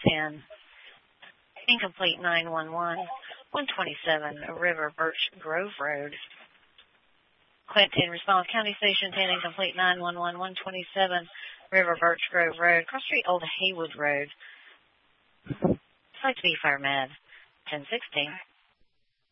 10. Incomplete 911. 127 River Birch Grove Road. Quentin, respond. County Station 10, incomplete 911. 127 River Birch Grove Road. Cross Street Old Haywood Road. I'd like to be Fire Med. 1016.